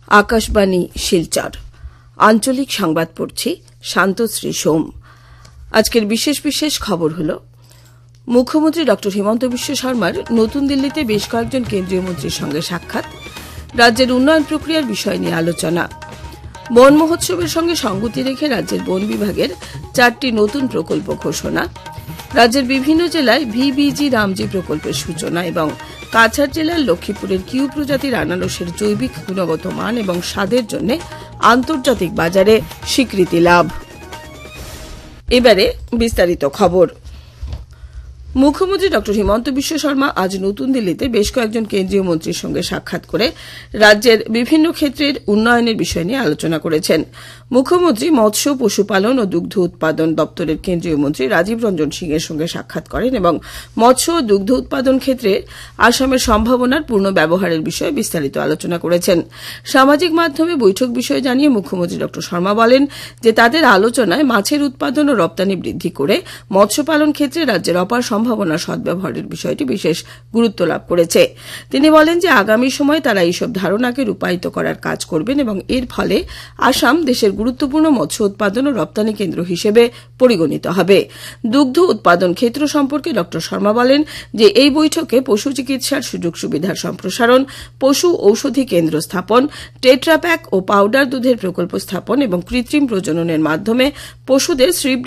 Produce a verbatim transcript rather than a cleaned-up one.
আকাশবাণী শিলচর আঞ্চলিক সংবাদ পড়ছি শান্তশ্রী সোম। আজকের বিশেষ বিশেষ খবর হল মুখ্যমন্ত্রী ড হিমন্ত বিশ্ব শর্মার নতুন দিল্লিতে বেশ কয়েকজন কেন্দ্রীয় মন্ত্রীর সঙ্গে সাক্ষাৎ, রাজ্যের উন্নয়ন প্রক্রিয়ার বিষয় নিয়ে আলোচনা, বন মহোৎসবের সঙ্গে সঙ্গতি রেখে রাজ্যের বন বিভাগের চারটি নতুন প্রকল্প ঘোষণা, রাজ্যের বিভিন্ন জেলায় ভিবিজি রামজি প্রকল্পের সূচনা এবং কাছাড় জেলার লক্ষ্মীপুরের কিউ প্রজাতির আনারসের জৈবিক গুণগত মান এবং স্বাদের জন্য আন্তর্জাতিক বাজারে স্বীকৃতি লাভ। এবারে বিস্তারিত খবর। মুখ্যমন্ত্রী ড হিমন্ত বিশ্ব শর্মা আজ নতুন দিল্লিতে বেশ কয়েকজন কেন্দ্রীয় মন্ত্রীর সঙ্গে সাক্ষাৎ করে রাজ্যের বিভিন্ন ক্ষেত্রের উন্নয়নের বিষয় নিয়ে আলোচনা করেছেন। মুখ্যমন্ত্রী মৎস্য, পশুপালন ও দুগ্ধ উৎপাদন দপ্তরের কেন্দ্রীয় মন্ত্রী রাজীব রঞ্জন সিং এর সঙ্গে সাক্ষাৎ করেন এবং মৎস্য ও দুগ্ধ উৎপাদন ক্ষেত্রে আসামের সম্ভাবনার পূর্ণ ব্যবহারের বিষয়ে বিস্তারিত আলোচনা করেছেন। সামাজিক মাধ্যমে বৈঠক বিষয়ে জানিয়ে মুখ্যমন্ত্রী ড শর্মা বলেন যে তাদের আলোচনায় মাছের উৎপাদন ও রপ্তানি বৃদ্ধি করে মৎস্যপালন ক্ষেত্রে রাজ্যের অপার সম্ভাবনা সদ্ব্যবহারের বিষয়টি বিশেষ গুরুত্ব লাভ করেছে। তিনি বলেন যে আগামী সময়ে তারা এইসব ধারণাকে রূপায়িত করার কাজ করবেন এবং এর ফলে আসাম দেশের গুরুত্বপূর্ণ মৎস্য উৎপাদন ও রপ্তানি কেন্দ্র হিসেবে পরিগণিত হবে। দুগ্ধ উৎপাদন ক্ষেত্র সম্পর্কে ড শর্মা বলেন যে এই বৈঠকে পশু চিকিৎসার সুযোগ সুবিধার সম্প্রসারণ, পশু ঔষধি কেন্দ্র স্থাপন, টেট্রাপ্যাক ও পাউডার দুধের প্রকল্প স্থাপন এবং কৃত্রিম প্রজননের মাধ্যমে পশুদের